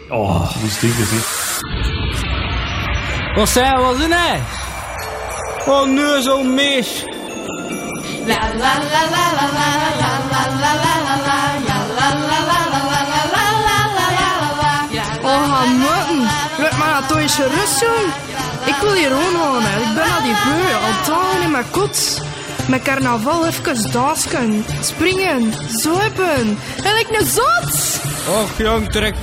Oh, die stinkers, hè. Wat zijn we doen, hè? Oh, nu zo'n mis. La la la la la la la la la la la la la Oh, gaan moeten. Laat maar toch eens gerust, jong. Ik wil hier gewoon wonen. Ik ben al die beu. Al dagen in mijn kot. Met carnaval even dansken. Springen. Zuipen. En ik een zot. Och, jong, trek